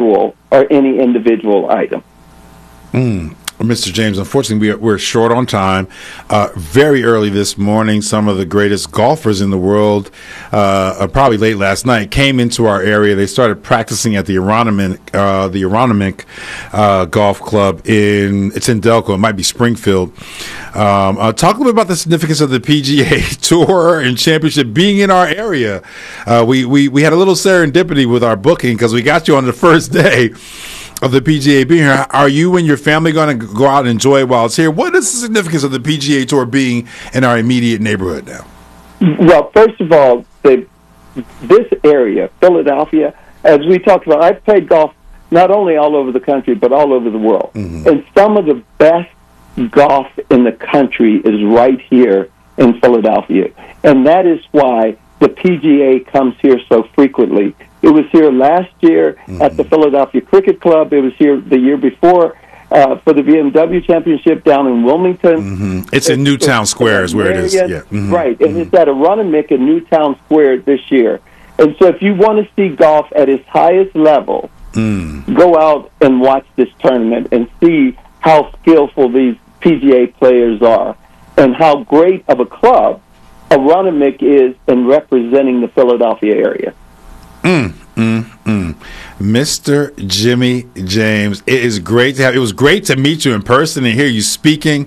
individual item. Mr. James, unfortunately, we're short on time. Very early this morning, some of the greatest golfers in the world, probably late last night, came into our area. They started practicing at the Aronimink Golf Club. It's in Delco. It might be Springfield. Talk a little bit about the significance of the PGA Tour and Championship being in our area. We had a little serendipity with our booking because we got you on the first day of the PGA being here. Are you and your family going to go out and enjoy it while it's here? What is the significance of the PGA Tour being in our immediate neighborhood now? Well, first of all, this area, Philadelphia, as we talked about, I've played golf not only all over the country, but all over the world. Mm-hmm. And some of the best golf in the country is right here in Philadelphia. And that is why the PGA comes here so frequently. It was here last year at the Philadelphia Cricket Club. It was here the year before for the BMW Championship down in Wilmington. It's in Newtown Square is where it is. Yeah. Right, and it's at Aronimink in Newtown Square this year. And so if you want to see golf at its highest level, go out and watch this tournament and see how skillful these PGA players are and how great of a club Aronimink is in representing the Philadelphia area. Mr. Jimmy James, it was great to meet you in person and hear you speaking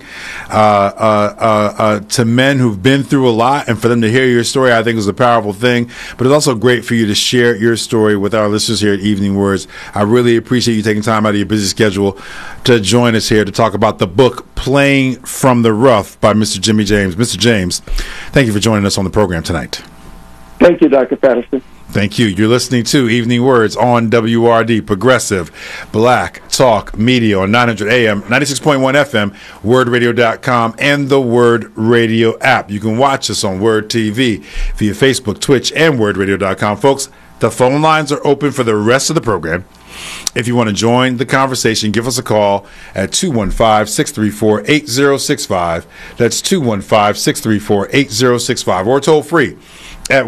to men who've been through a lot, and for them to hear your story, I think is a powerful thing. But it's also great for you to share your story with our listeners here at Evening Words. I really appreciate you taking time out of your busy schedule to join us here to talk about the book Playing from the Rough by Mr. Jimmy James. Mr. James, thank you for joining us on the program tonight. Thank you, Dr. Patterson. Thank you. You're listening to Evening Words on WRD, Progressive Black Talk Media on 900 AM, 96.1 FM, wordradio.com, and the Word Radio app. You can watch us on Word TV via Facebook, Twitch, and wordradio.com. Folks, the phone lines are open for the rest of the program. If you want to join the conversation, give us a call at 215-634-8065. That's 215-634-8065, or toll free at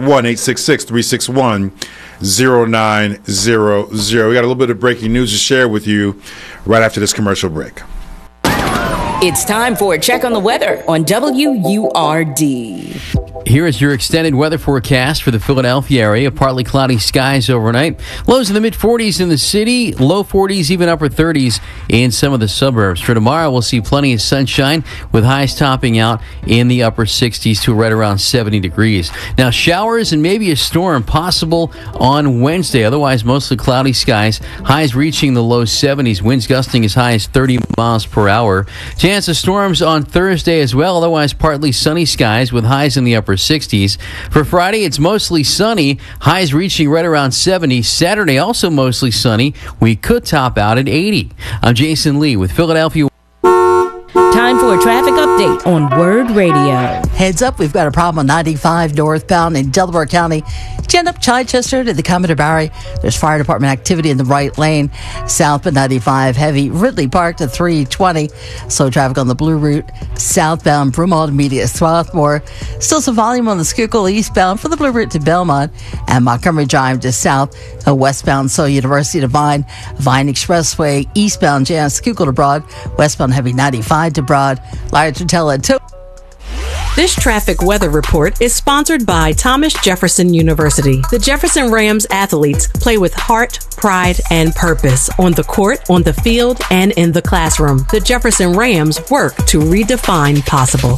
1-866-361-0900. We got a little bit of breaking news to share with you right after this commercial break. It's time for a check on the weather on WURD. Here is your extended weather forecast for the Philadelphia area. Partly cloudy skies overnight. Lows in the mid-40s in the city, low 40s, even upper 30s in some of the suburbs. For tomorrow, we'll see plenty of sunshine with highs topping out in the upper 60s to right around 70 degrees. Now, showers and maybe a storm possible on Wednesday. Otherwise, mostly cloudy skies. Highs reaching the low 70s. Winds gusting as high as 30 miles per hour. Chance of storms on Thursday as well. Otherwise, partly sunny skies with highs in the upper 60s. For Friday, it's mostly sunny, highs reaching right around 70. Saturday, also mostly sunny. We could top out at 80. I'm Jason Lee with Philadelphia. Time for a traffic update on Word Radio. Heads up, we've got a problem on 95 northbound in Delaware County. Jen up Chichester to the Commodore Barry. There's fire department activity in the right lane. Southbound 95 heavy. Ridley Park to 320. Slow traffic on the Blue Route. Southbound Broomall to Media Swarthmore. Still some volume on the Schuylkill eastbound for the Blue Route to Belmont. And Montgomery Drive to south. Westbound So University to Vine. Vine Expressway eastbound Jan Schuylkill to Broad. Westbound heavy 95 to Broad. Liar to tell it. This traffic weather report is sponsored by Thomas Jefferson University. The Jefferson Rams athletes play with heart, pride, and purpose on the court, on the field, and in the classroom. The Jefferson Rams work to redefine possible.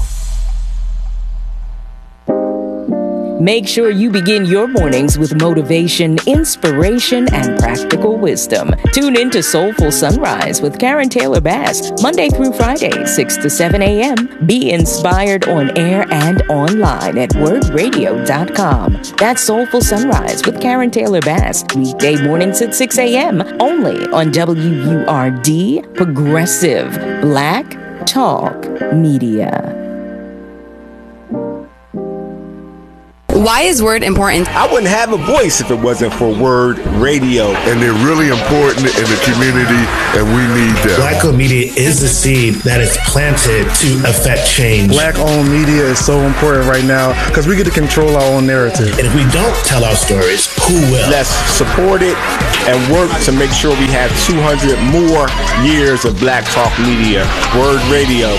Make sure you begin your mornings with motivation, inspiration, and practical wisdom. Tune in to Soulful Sunrise with Karen Taylor Bass, Monday through Friday, 6 to 7 a.m. Be inspired on air and online at wordradio.com. That's Soulful Sunrise with Karen Taylor Bass, weekday mornings at 6 a.m. only on WURD, Progressive Black Talk Media. Why is Word important? I wouldn't have a voice if it wasn't for Word Radio. And they're really important in the community, and we need them. Black-owned media is the seed that is planted to affect change. Black-owned media is so important right now because we get to control our own narrative. And if we don't tell our stories, who will? Let's support it and work to make sure we have 200 more years of Black Talk Media. Word Radio.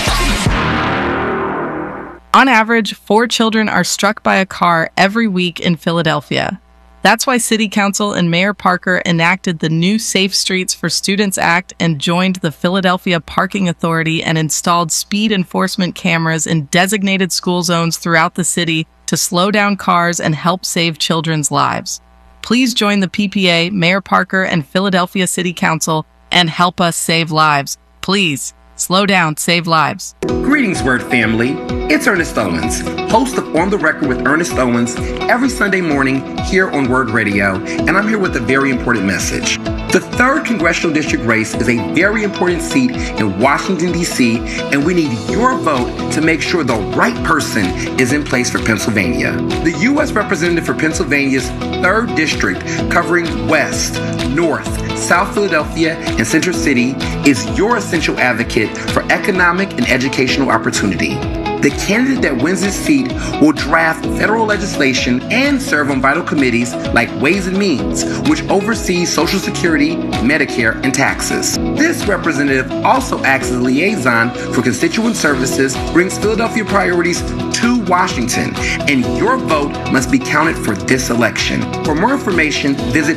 On average, 4 children are struck by a car every week in Philadelphia. That's why City Council and Mayor Parker enacted the new Safe Streets for Students Act and joined the Philadelphia Parking Authority and installed speed enforcement cameras in designated school zones throughout the city to slow down cars and help save children's lives. Please join the PPA, Mayor Parker, and Philadelphia City Council and help us save lives. Please, slow down, save lives. Greetings, Word family. It's Ernest Owens, host of On the Record with Ernest Owens, every Sunday morning here on Word Radio, and I'm here with a very important message. The 3rd Congressional District race is a very important seat in Washington, D.C., and we need your vote to make sure the right person is in place for Pennsylvania. The U.S. Representative for Pennsylvania's 3rd District, covering West, North, South Philadelphia, and Central City, is your essential advocate for economic and educational opportunity. The candidate that wins this seat will draft federal legislation and serve on vital committees like Ways and Means, which oversees Social Security, Medicare, and taxes. This representative also acts as a liaison for constituent services, brings Philadelphia priorities to Washington, and your vote must be counted for this election. For more information, visit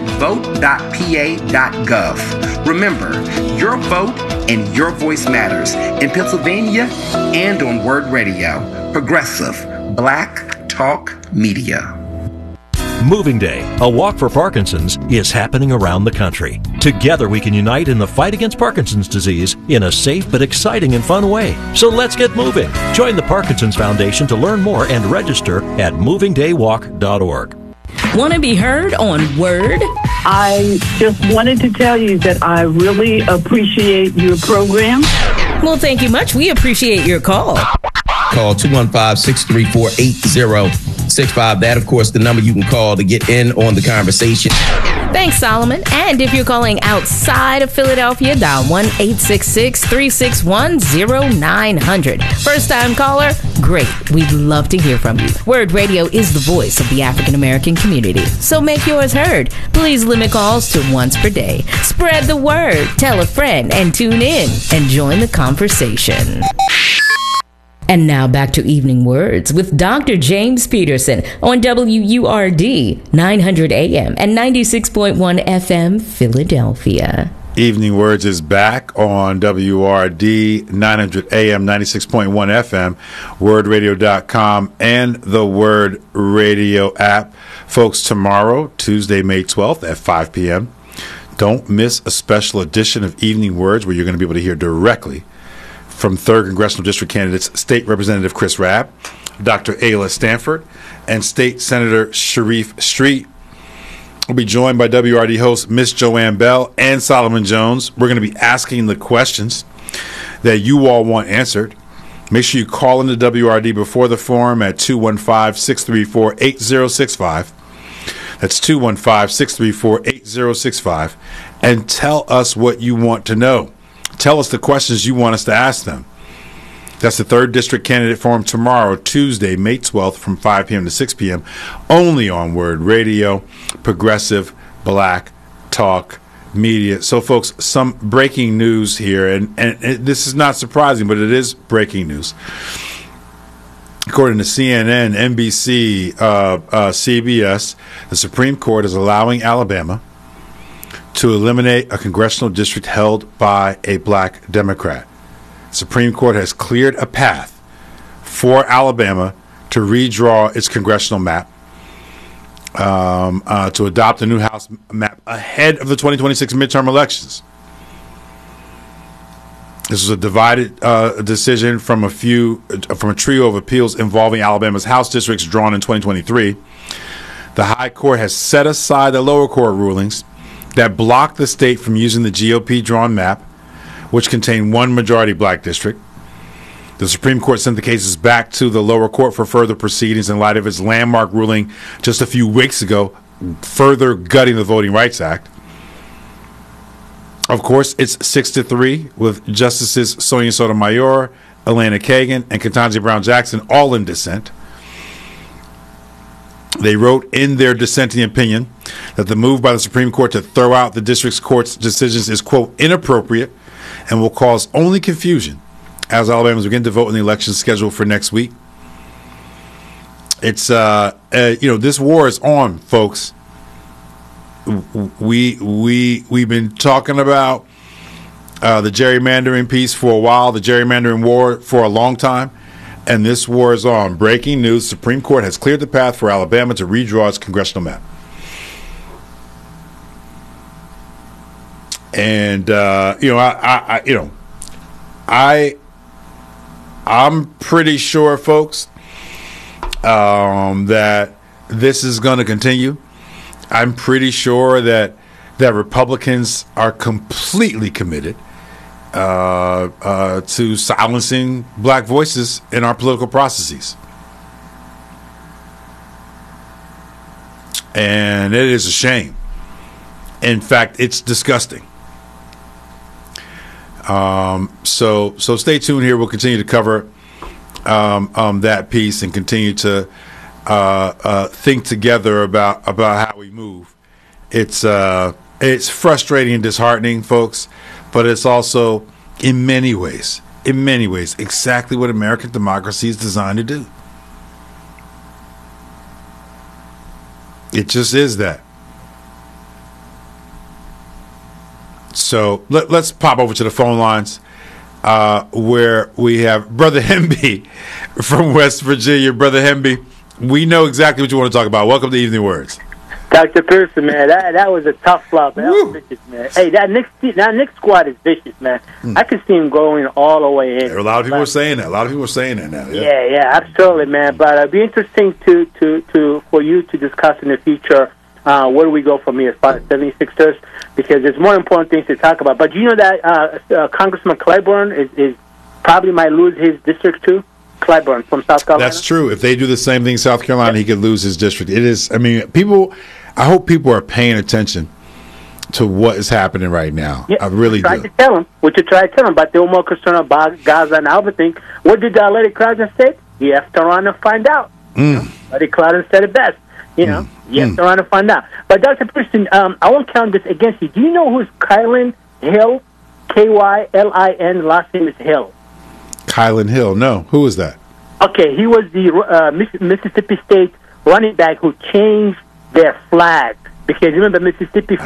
vote.pa.gov. Remember, your vote and your voice matters in Pennsylvania and on Word Radio. Progressive Black Talk Media. Moving Day, a walk for Parkinson's, is happening around the country. Together we can unite in the fight against Parkinson's disease in a safe but exciting and fun way. So let's get moving. Join the Parkinson's Foundation to learn more and register at movingdaywalk.org. Want to be heard on Word? I just wanted to tell you that I really appreciate your program. Well, thank you much. We appreciate your call. Call 215-634-8065. That, of course, the number you can call to get in on the conversation. Thanks, Solomon. And if you're calling outside of Philadelphia, dial 1-866-361-0900. First-time caller? Great. We'd love to hear from you. Word Radio is the voice of the African-American community. So make yours heard. Please limit calls to once per day. Spread the word. Tell a friend and tune in and join the conversation. And now back to Evening Words with Dr. James Peterson on WURD 900 AM and 96.1 FM Philadelphia. Evening Words is back on WRD 900 AM, 96.1 FM, wordradio.com, and the Word Radio app. Folks, tomorrow, Tuesday, May 12th at 5 p.m., don't miss a special edition of Evening Words where you're going to be able to hear directly from 3rd Congressional District candidates State Representative Chris Rabb, Dr. Ayla Stanford, and State Senator Sharif Street. We'll be joined by WRD host Miss Joanne Bell and Solomon Jones. We're going to be asking the questions that you all want answered. Make sure you call into WRD before the forum at 215-634-8065. That's 215-634-8065. And tell us what you want to know. Tell us the questions you want us to ask them. That's the 3rd District Candidate Forum tomorrow, Tuesday, May 12th from 5 p.m. to 6 p.m. only on Word Radio, Progressive Black Talk Media. So, folks, some breaking news here, and this is not surprising, but it is breaking news. According to CNN, NBC, CBS, the Supreme Court is allowing Alabama to eliminate a congressional district held by a black Democrat. The Supreme Court has cleared a path for Alabama to redraw its congressional map, to adopt a new House map ahead of the 2026 midterm elections. This was a divided decision from a trio of appeals involving Alabama's House districts drawn in 2023. The High Court has set aside the lower court rulings that blocked the state from using the GOP-drawn map, which contained one majority black district. The Supreme Court sent the cases back to the lower court for further proceedings in light of its landmark ruling just a few weeks ago, further gutting the Voting Rights Act. Of course, it's 6-3 with Justices Sonia Sotomayor, Elena Kagan, and Ketanji Brown Jackson all in dissent. They wrote in their dissenting opinion that the move by the Supreme Court to throw out the district court's decisions is, quote, inappropriate and will cause only confusion as Alabamans begin to vote in the election scheduled for next week. It's, this war is on, folks. We've been talking about the gerrymandering piece for a while, the gerrymandering war for a long time, and this war is on. Breaking news: Supreme Court has cleared the path for Alabama to redraw its congressional map. And I'm pretty sure, folks, that this is going to continue. I'm pretty sure that Republicans are completely committed to silencing black voices in our political processes. And it is a shame. In fact, it's disgusting. So stay tuned here. We'll continue to cover that piece and continue to think together about how we move. It's frustrating and disheartening, folks, but it's also in many ways exactly what American democracy is designed to do. It just is that. So let's pop over to the phone lines where we have Brother Hemby from West Virginia. Brother Hemby, we know exactly what you want to talk about. Welcome to Evening Words. Dr. Pearson, man, that was a tough flop. That was vicious, man. Hey, that Knicks squad is vicious, man. I could see him going all the way in. A lot of people are saying that. Now. Yeah, absolutely, man. But it'd be interesting for you to discuss in the future where do we go from here as far as 76ers, because there's more important things to talk about. But you know that Congressman Clyburn is probably might lose his district too? Clyburn from South Carolina? That's true. If they do the same thing in South Carolina, he could lose his district. It is, I hope people are paying attention to what is happening right now. Yeah, I really do. We should try to tell them, but they were more concerned about Gaza and everything. What did Larry Clouden say? You have to run and find out. Larry Clouden said it best. You have to run and find out. But Dr. Pearson, I won't count this against you. Do you know who's Kylin Hill? K-Y-L-I-N, last name is Hill. Kylin Hill, no. Who is that? Okay, he was the Mississippi State running back who changed their flag. Because remember, Mississippi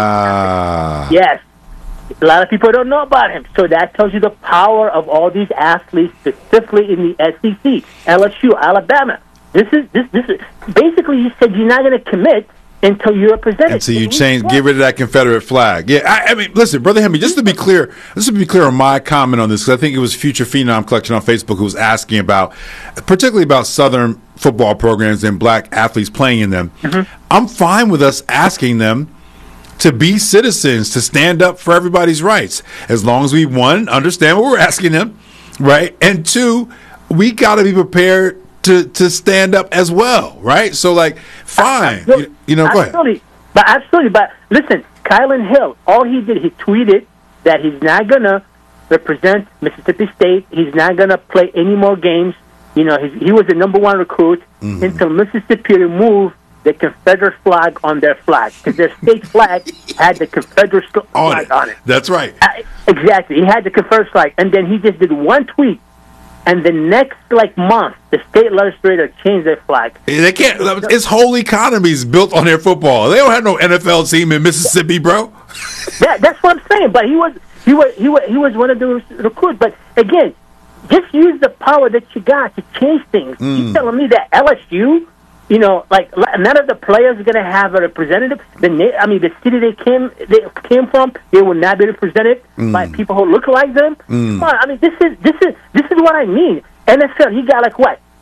flag? Yes. A lot of people don't know about him. So that tells you the power of all these athletes, specifically in the SEC, LSU, Alabama. This is basically, you said you're not going to commit until you represent it. Until you get rid of that Confederate flag. Yeah, I mean, listen, Brother Hemby, just to be clear on my comment on this, because I think it was Future Phenom Collection on Facebook who was asking about, particularly about Southern football programs and black athletes playing in them. I'm fine with us asking them to be citizens, to stand up for everybody's rights, as long as we, one, understand what we're asking them, right? And two, we got to be prepared to stand up as well, right? So, fine. Go ahead. But listen, Kylin Hill, all he did, he tweeted that he's not going to represent Mississippi State. He's not going to play any more games. He was the number one recruit until Mississippi removed the Confederate flag on their flag, because their state flag had the Confederate flag on it. That's right. Exactly. He had the Confederate flag, and then he just did one tweet. And the next month, the state legislature changed their flag. They can't. Its whole economy is built on their football. They don't have no NFL team in Mississippi, bro. That's what I'm saying. But he was one of the recruits. But again, just use the power that you got to change things. You're telling me that LSU, none of the players are going to have a representative. The city they came from, they will not be represented by people who look like them. Come on, this is what I mean. NFL, you got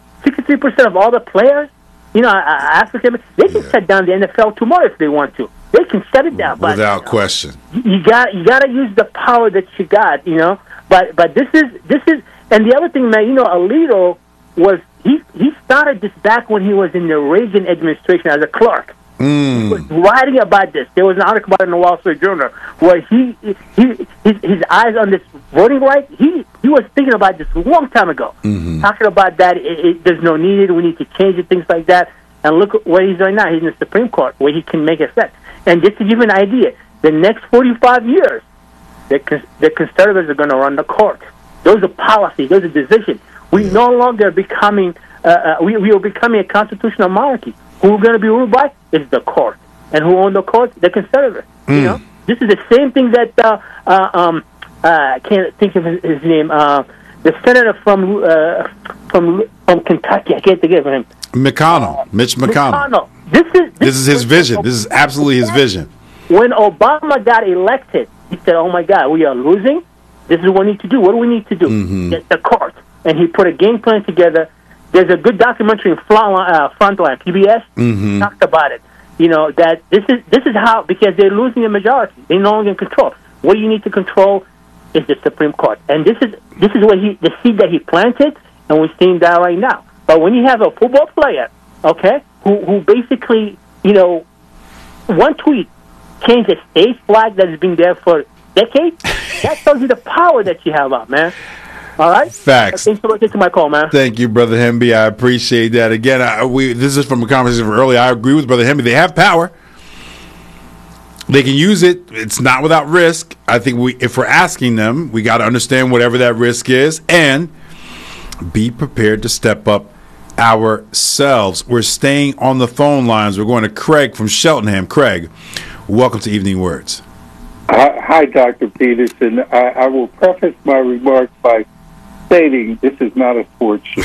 63% of all the players, African. They can shut down the NFL tomorrow if they want to. They can shut it down, without question. You got to use the power that you got, But this is And the other thing, man, Alito was he started this back when he was in the Reagan administration as a clerk. He was writing about this. There was an article about it in the Wall Street Journal where his eyes on this voting right. He was thinking about this a long time ago, talking about that. There's no need. We need to change it, things like that. And look at where he's doing now. He's in the Supreme Court where he can make effect. And just to give you an idea, the next 45 years, the conservatives are going to run the court. Those are policies. Those are decisions. We no longer becoming. We are becoming a constitutional monarchy. Who we're going to be ruled by is the court, and who own the court? The conservatives. This is the same thing that I can't think of his name. The senator from Kentucky. I can't think of him. Mitch McConnell. This is his vision. This is absolutely his vision. When Obama got elected, he said, "Oh my God, we are losing. This is what we need to do. What do we need to do? Get the court." And he put a game plan together. There's a good documentary in Frontline, PBS, talked about it. That this is how, because they're losing the majority. They're no longer in control. What you need to control is the Supreme Court. And this is what the seed that he planted, and we're seeing that right now. But when you have a football player, okay, who basically, one tweet changed the state flag that has been there for decades, that tells you the power that you have out, man. All right? Facts. Thanks for listening to my call, man. Thank you, Brother Hemby. I appreciate that. Again, this is from a conversation from earlier. I agree with Brother Hemby. They have power. They can use it. It's not without risk. I think if we're asking them, we got to understand whatever that risk is and be prepared to step up ourselves. We're staying on the phone lines. We're going to Craig from Cheltenham. Craig, welcome to Evening Words. Hi, Dr. Peterson. I will preface my remarks by stating this is not a sports show.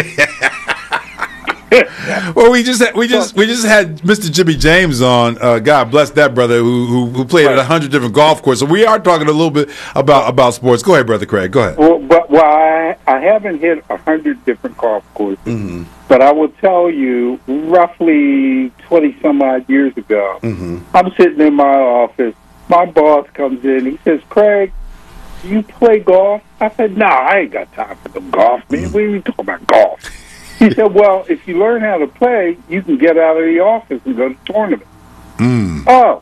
Well, we just had Mr. Jimmy James on. God bless that brother who played at 100 different golf courses. So we are talking a little bit about sports. Go ahead, Brother Craig. Go ahead. Well, I haven't hit 100 different golf courses, but I will tell you, roughly 20 some odd years ago, I'm sitting in my office. My boss comes in. He says, "Craig, do you play golf?" I said, "No, I ain't got time for the golf, man. What are you talking about golf?" He said, "Well, if you learn how to play, you can get out of the office and go to tournaments." Oh,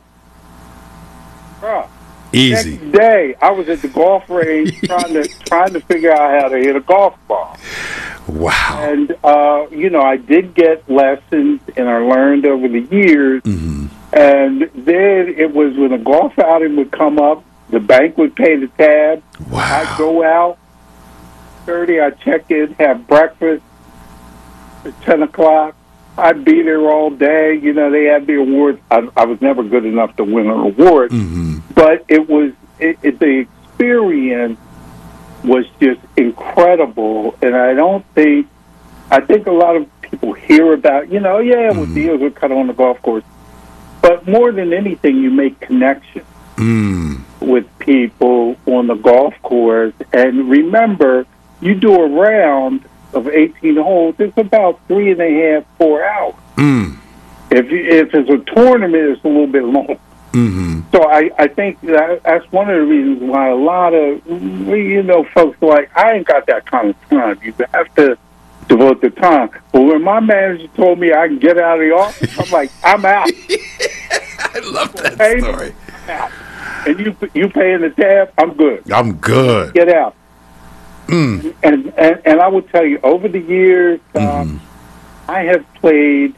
bro. Easy. Next day, I was at the golf range trying to figure out how to hit a golf ball. Wow. And I did get lessons, and I learned over the years. And then it was when a golf outing would come up, the bank would pay the tab. Wow. I'd go out, 30, I'd check in, have breakfast at 10 o'clock. I'd be there all day. They had the awards. I was never good enough to win an award. But the experience was just incredible. And I think a lot of people hear about, with deals are cut on the golf course. But more than anything, you make connections with people on the golf course. And remember, you do a round of 18 holes, it's about 3.5, 4 hours. If it's a tournament, it's a little bit long. So I think that's one of the reasons why a lot of, folks are like, I ain't got that kind of time. You have to devote the time. But when my manager told me I can get out of the office, I'm like, I'm out. I love that story. I'm out. And you paying the tab, I'm good. I'm good. Get out. And I will tell you, over the years, I have played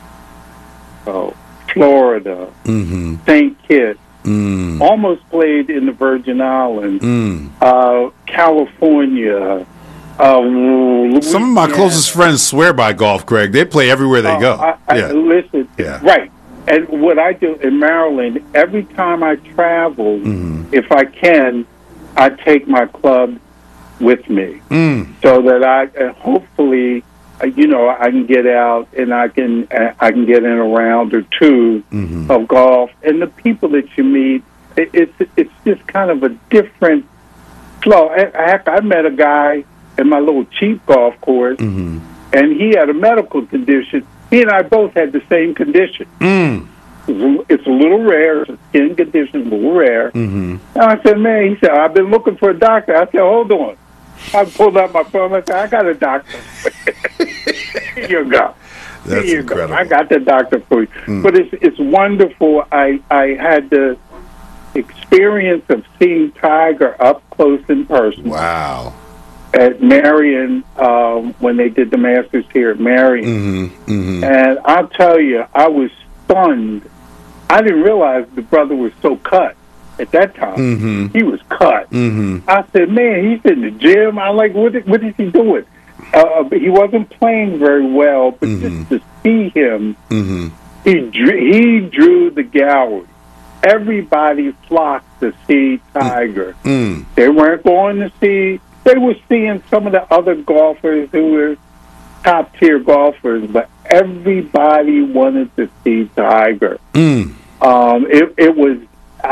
Florida, St. Kitts, almost played in the Virgin Islands, California. Some of my closest friends swear by golf, Craig. They play everywhere they go. Listen, right. And what I do in Maryland, every time I travel, if I can, I take my club with me so that I hopefully, I can get out and I can get in a round or two of golf. And the people that you meet, it's just kind of a different flow. I met a guy in my little cheap golf course, and he had a medical condition. He and I both had the same condition. It's a little rare. It's a skin condition, a little rare. And I said, man, he said, I've been looking for a doctor. I said, hold on. I pulled out my phone. I said, I got a doctor. Here you go. That's Here you incredible. go. I got the doctor for you. But it's wonderful. I had the experience of seeing Tiger up close in person. Wow. At Marion, when they did the Masters here at Marion. And I'll tell you, I was stunned. I didn't realize the brother was so cut at that time. He was cut. I said, man, he's in the gym. I'm like, what is he doing? He wasn't playing very well, but just to see him, he drew the gallery. Everybody flocked to see Tiger. They weren't going to see, they were seeing some of the other golfers who were top tier golfers, but everybody wanted to see Tiger. It was,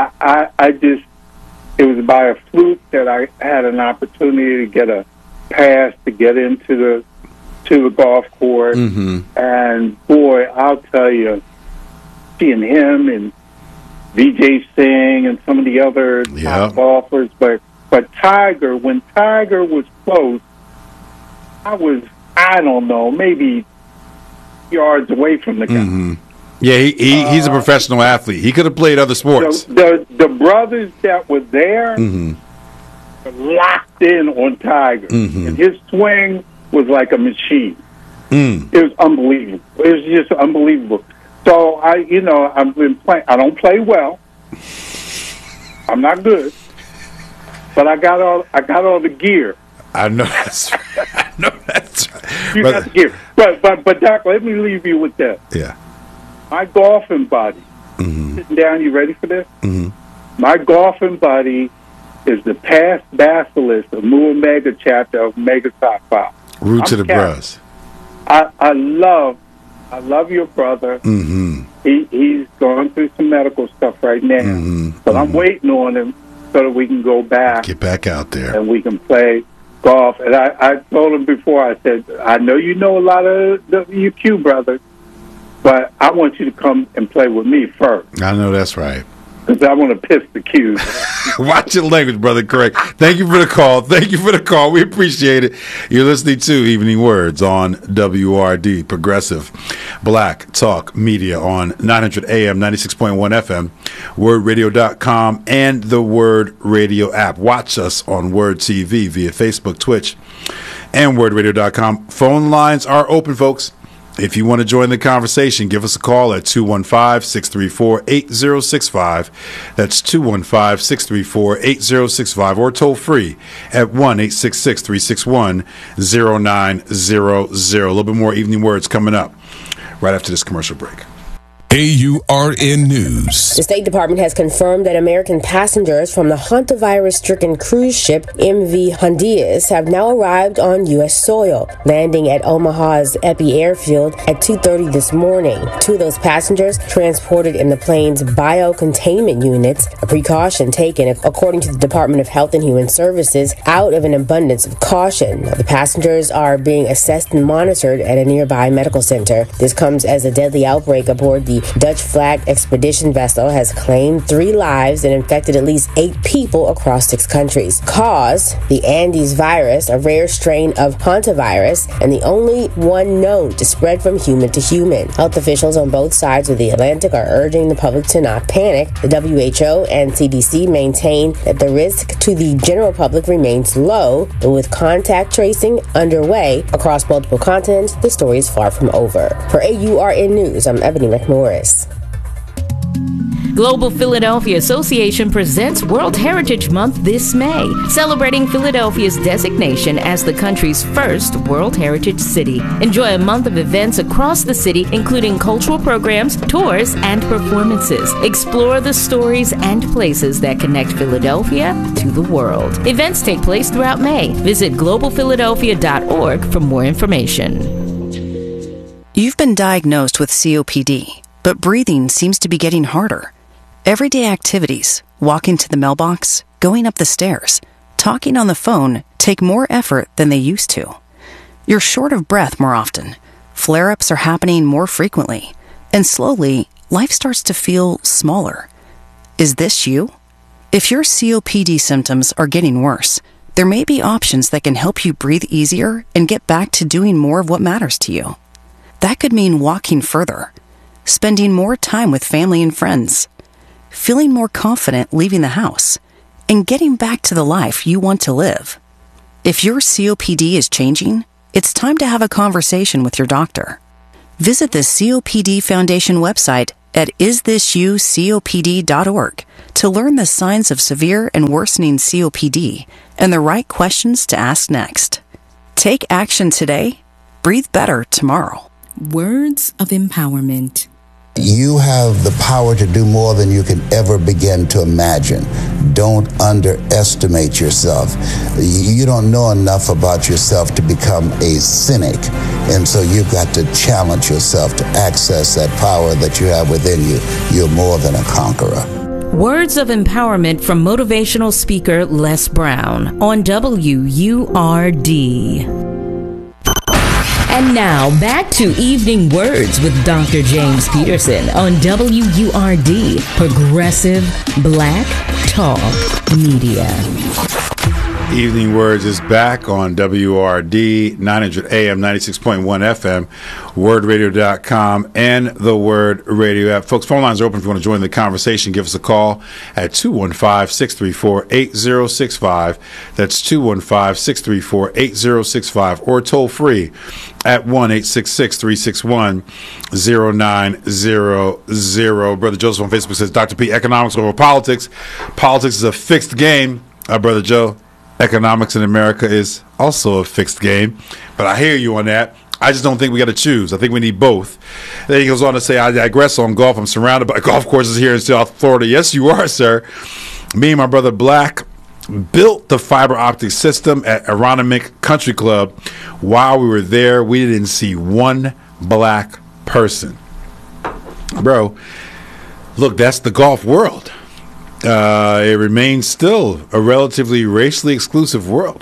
it was by a fluke that I had an opportunity to get a pass to get into the golf course. And boy, I'll tell you, seeing him and Vijay Singh and some of the other top golfers, but Tiger, when Tiger was close, I don't know, maybe yards away from the guy. Yeah, he's a professional athlete. He could have played other sports. The brothers that were there were locked in on Tiger, and his swing was like a machine. It was unbelievable. It was just unbelievable. So I've been playing. I don't play well. I'm not good, but I got all the gear. I know that's right. You got the gear. But Doc, let me leave you with that. Yeah. My golfing buddy. Sitting down, you ready for this? My golfing buddy is the past basilisk of Mu Omega chapter of Omega Psi Phi. Root to the bros. I love your brother. He's going through some medical stuff right now, but I'm waiting on him so that we can go back. Get back out there. And we can play golf. And I told him before, I said, I know you know a lot of the UQ brothers, but I want you to come and play with me first. I know that's right. Because I want to piss the cues. Watch your language, Brother Craig. Thank you for the call. We appreciate it. You're listening to Evening Words on WRD, Progressive Black Talk Media on 900 AM, 96.1 FM, wordradio.com, and the Word Radio app. Watch us on Word TV via Facebook, Twitch, and wordradio.com. Phone lines are open, folks. If you want to join the conversation, give us a call at 215-634-8065. That's 215-634-8065, or toll free at 1-866-361-0900. A little bit more Evening Words coming up right after this commercial break. AURN News. The State Department has confirmed that American passengers from the hantavirus-stricken cruise ship MV Hondias have now arrived on U.S. soil, landing at Omaha's Epi Airfield at 2:30 this morning. Two of those passengers transported in the plane's biocontainment units, a precaution taken, according to the Department of Health and Human Services, out of an abundance of caution. The passengers are being assessed and monitored at a nearby medical center. This comes as a deadly outbreak aboard the Dutch flag expedition vessel has claimed 3 lives and infected at least 8 people across 6 countries. Cause, the Andes virus, a rare strain of hantavirus, and the only one known to spread from human to human. Health officials on both sides of the Atlantic are urging the public to not panic. The WHO and CDC maintain that the risk to the general public remains low, but with contact tracing underway across multiple continents, the story is far from over. For AURN News, I'm Ebony McMorris. Global Philadelphia Association presents World Heritage Month this May, celebrating Philadelphia's designation as the country's first World Heritage City. Enjoy a month of events across the city, including cultural programs, tours, and performances. Explore the stories and places that connect Philadelphia to the world. Events take place throughout May. Visit globalphiladelphia.org for more information. You've been diagnosed with COPD, but breathing seems to be getting harder. Everyday activities, walking to the mailbox, going up the stairs, talking on the phone take more effort than they used to. You're short of breath more often. Flare-ups are happening more frequently. And slowly, life starts to feel smaller. Is this you? If your COPD symptoms are getting worse, there may be options that can help you breathe easier and get back to doing more of what matters to you. That could mean walking further, spending more time with family and friends, feeling more confident leaving the house, and getting back to the life you want to live. If your COPD is changing, it's time to have a conversation with your doctor. Visit the COPD Foundation website at isthisyoucopd.org to learn the signs of severe and worsening COPD and the right questions to ask next. Take action today. Breathe better tomorrow. Words of empowerment. You have the power to do more than you can ever begin to imagine. Don't underestimate yourself. You don't know enough about yourself to become a cynic. And so you've got to challenge yourself to access that power that you have within you. You're more than a conqueror. Words of empowerment from motivational speaker Les Brown on WURD. And now, back to Evening Words with Dr. James Peterson on WURD, Progressive Black Talk Media. Evening Words is back on WRD 900 AM, 96.1 FM, wordradio.com, and the Word Radio app. Folks, phone lines are open if you want to join the conversation. Give us a call at 215-634-8065. That's 215-634-8065, or toll free at 1-866-361-0900. Brother Joseph on Facebook says, Dr. P, economics over politics. Politics is a fixed game. Brother Joe, economics in America is also a fixed game. But I hear you on that. I just don't think we got to choose. I think we need both. Then he goes on to say, I digress on golf. I'm surrounded by golf courses here in South Florida. Yes, you are, sir. Me and my brother Black built the fiber optic system at Aronimink Country Club. While we were there, we didn't see one black person. Bro, look, that's the golf world. It remains still a relatively racially exclusive world.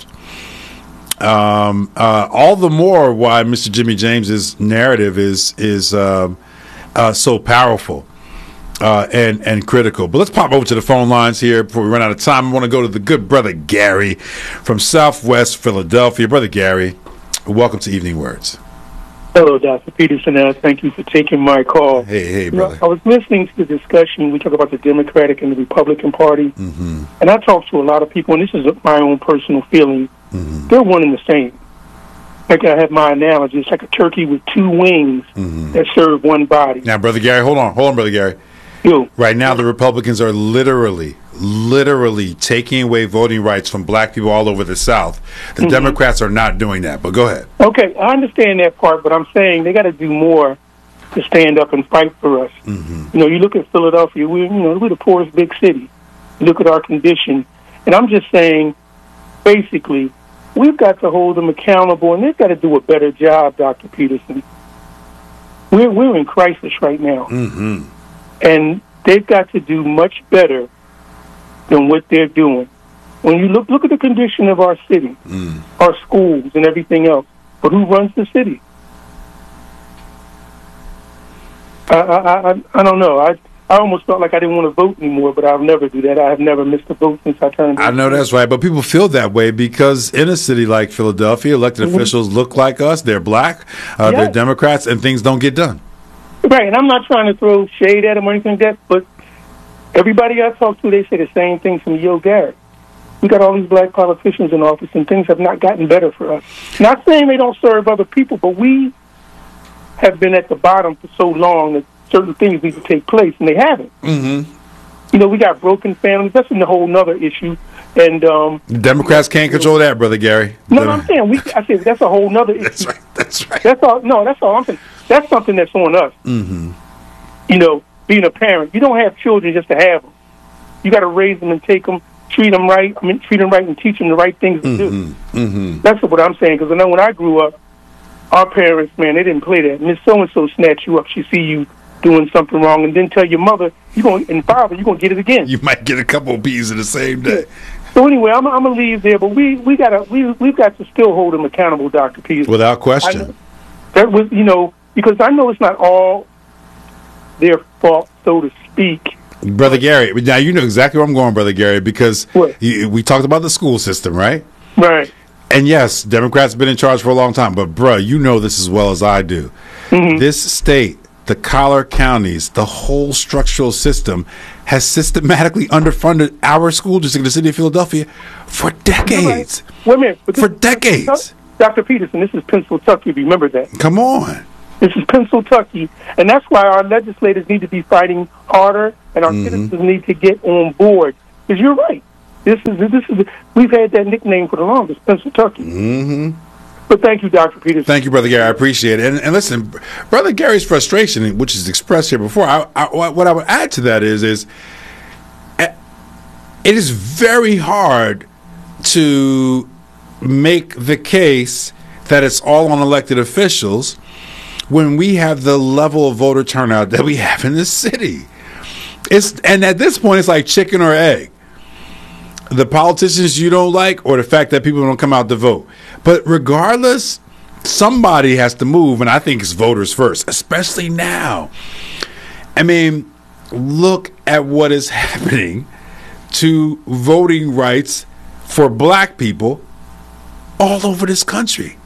All the more why Mr. Jimmy James's narrative is so powerful and critical. But let's pop over to the phone lines here before we run out of time. I want to go to the good brother Gary from Southwest Philadelphia. Brother Gary, welcome to Evening Words. Hello, Dr. Peterson. Thank you for taking my call. Hey, brother. I was listening to the discussion. We talk about the Democratic and the Republican Party. Mm-hmm. And I talk to a lot of people, and this is my own personal feeling. Mm-hmm. They're one and the same. Like I have my analogy. It's like a turkey with two wings that serve one body. Now, Brother Gary, hold on, Brother Gary. Yo. Right now, the Republicans are literally taking away voting rights from black people all over the South. The Democrats are not doing that, but go ahead. Okay, I understand that part, but I'm saying they got to do more to stand up and fight for us. Mm-hmm. You know, you look at Philadelphia, we're the poorest big city. You look at our condition, and I'm just saying, basically, we've got to hold them accountable, and they've got to do a better job, Dr. Peterson. We're in crisis right now, and they've got to do much better than what they're doing. When you look at the condition of our city, our schools, and everything else, but who runs the city? I don't know. I almost felt like I didn't want to vote anymore, but I'll never do that. I have never missed a vote since I turned 18. I know that's right, but people feel that way because in a city like Philadelphia, elected officials look like us. They're black, they're Democrats, and things don't get done. Right, and I'm not trying to throw shade at them or anything like that, but everybody I talk to, they say the same thing from Yo Garrett. We got all these black politicians in office, and things have not gotten better for us. Not saying they don't serve other people, but we have been at the bottom for so long that certain things need to take place, and they haven't. Mm-hmm. You know, we got broken families. That's a whole nother issue. And Democrats can't control that, Brother Gary. No, I'm saying I said that's a whole nother issue. That's right. That's all. No, that's all I'm saying. That's something that's on us. Mm-hmm. You know, being a parent, you don't have children just to have them. You got to raise them and take them, treat them right. Treat them right and teach them the right things to do. Mm-hmm. That's what I'm saying. Because I know when I grew up, our parents, man, they didn't play that. Miss So and So snatch you up. She see you doing something wrong, and then tell your mother and father you're gonna get it again. You might get a couple of bees in the same day. Yeah. So anyway, I'm gonna leave there, but we've got to still hold them accountable, Dr. Peterson. Without question. That was, because I know it's not all their fault, so to speak. Brother Gary, now you know exactly where I'm going, Brother Gary, because we talked about the school system, right? Right. And yes, Democrats have been in charge for a long time, but bruh, you know this as well as I do. This state, the collar counties, the whole structural system has systematically underfunded our school district in the city of Philadelphia for decades. Wait a minute. For decades. Dr. Peterson, this is Pennsylvania. Remember that. Come on. This is Pennsylvania. And that's why our legislators need to be fighting harder and our citizens need to get on board. Because you're right. This is we've had that nickname for the longest, Pennsylvania. But thank you, Dr. Peterson. Thank you, Brother Gary. I appreciate it. And listen, Brother Gary's frustration, which is expressed here before, what I would add to that is it is very hard to make the case that it's all on elected officials when we have the level of voter turnout that we have in this city. And at this point, it's like chicken or egg. The politicians you don't like or the fact that people don't come out to vote. But regardless, somebody has to move, and I think it's voters first, especially now. I mean, look at what is happening to voting rights for black people all over this country.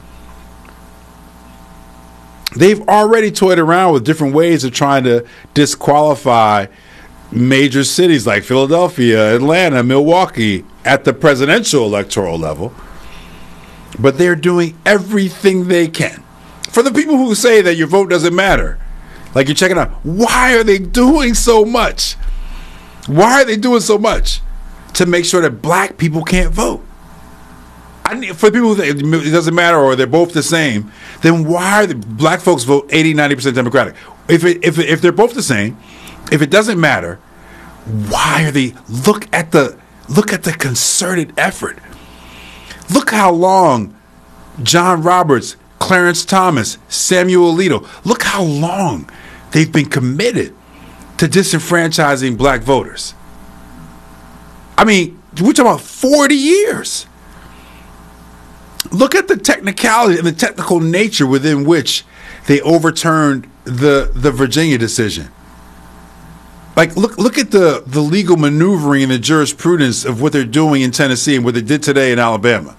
They've already toyed around with different ways of trying to disqualify major cities like Philadelphia, Atlanta, Milwaukee at the presidential electoral level. But they're doing everything they can. For the people who say that your vote doesn't matter, like you're checking out, why are they doing so much? Why are they doing so much to make sure that black people can't vote? For people who think it doesn't matter or they're both the same, then why are the black folks vote 80-90% Democratic? If they're both the same, if it doesn't matter, why are they? Look at the concerted effort. Look how long John Roberts, Clarence Thomas, Samuel Alito, look how long they've been committed to disenfranchising black voters. I mean, we're talking about 40 years. Look at the technicality and the technical nature within which they overturned the Virginia decision. Like, look at the legal maneuvering and the jurisprudence of what they're doing in Tennessee and what they did today in Alabama.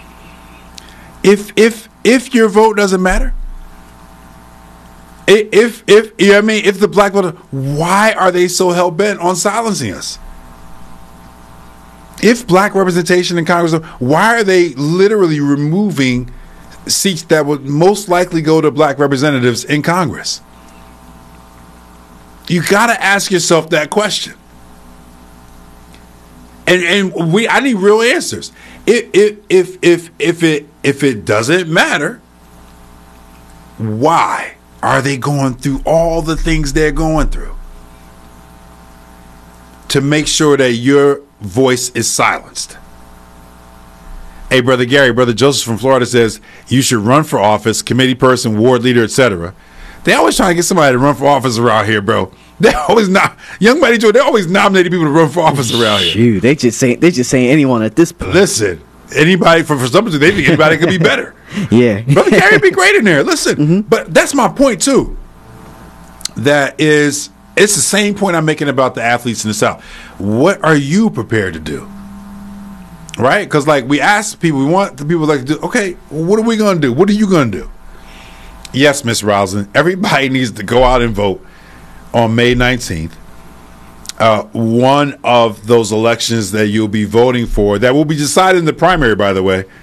If your vote doesn't matter, if the black voter, why are they so hell bent on silencing us? If black representation in Congress, why are they literally removing seats that would most likely go to black representatives in Congress? You got to ask yourself that question. And I need real answers. If it doesn't matter, why are they going through all the things they're going through to make sure that your voice is silenced? Hey, Brother Gary, Brother Joseph from Florida says you should run for office, committee person, ward leader, etc. They always trying to get somebody to run for office around here, bro. They always Young Buddy Joe, they always nominating people to run for office around here. Shoot, they just saying anyone at this point. Listen, anybody for some reason they think anybody could be better. Yeah. Brother Gary would be great in there. Listen, but that's my point too. That is, it's the same point I'm making about the athletes in the South. What are you prepared to do? Right? Because like we ask people, we want the people like to do, okay, well, what are we going to do? What are you going to do? Yes, Miss Roslyn, everybody needs to go out and vote on May 19th. One of those elections that you'll be voting for, that will be decided in the primary, by the way.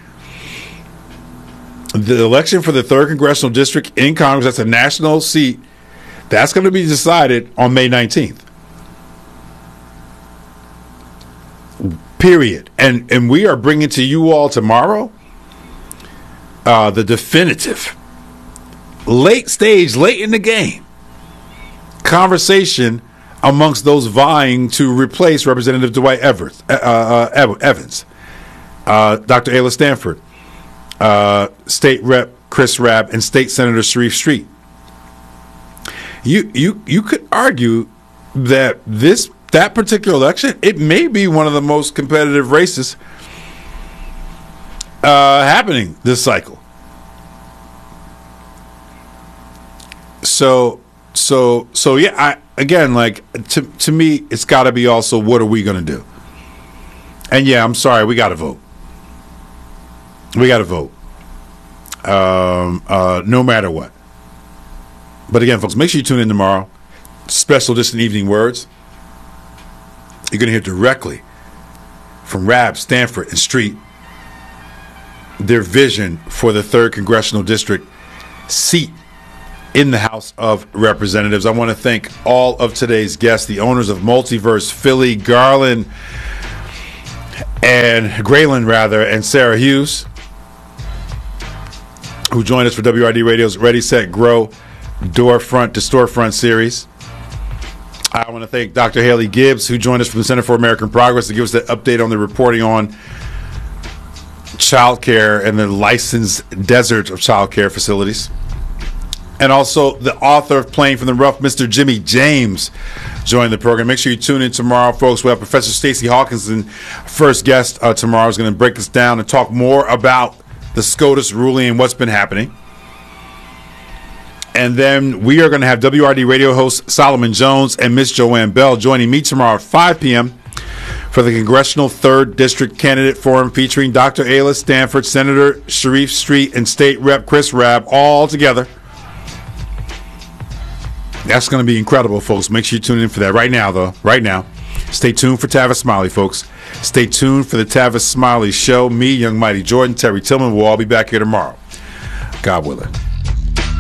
The election for the 3rd Congressional District in Congress, that's a national seat, that's going to be decided on May 19th. Period. And we are bringing to you all tomorrow the definitive, late in the game, conversation amongst those vying to replace Representative Dwight Evans, Dr. Ayla Stanford, State Rep Chris Rabb, and State Senator Sharif Street. You could argue that that particular election, it may be one of the most competitive races happening this cycle. So yeah, to me, it's got to be also, what are we going to do? And yeah, I'm sorry, we got to vote. We got to vote. No matter what. But again, folks, make sure you tune in tomorrow. Special edition Evening Words. You're going to hear directly from Rabb, Stanford, and Street their vision for the 3rd Congressional District seat in the House of Representatives. I want to thank all of today's guests, the owners of Multiverse, Philly, Garland, and Grayland, and Sarah Hughes, who joined us for WRD Radio's Ready, Set, Grow, Doorfront to Storefront series. I want to thank Dr. Haley Gibbs, who joined us from the Center for American Progress to give us the update on the reporting on child care and the licensed desert of child care facilities. And also the author of Playing from the Rough, Mr. Jimmy James, joined the program. Make sure you tune in tomorrow, folks. We have Professor Stacey Hawkinson, first guest tomorrow, is going to break us down and talk more about the SCOTUS ruling and what's been happening. And then we are going to have WRD radio host Solomon Jones and Miss Joanne Bell joining me tomorrow at 5 p.m. for the Congressional 3rd District Candidate Forum featuring Dr. Ayla Stanford, Senator Sharif Street, and State Rep Chris Rabb all together. That's going to be incredible, folks. Make sure you tune in for that right now, though. Right now. Stay tuned for Tavis Smiley, folks. Stay tuned for the Tavis Smiley Show. Me, Young Mighty Jordan, Terry Tillman will all be back here tomorrow. God willing.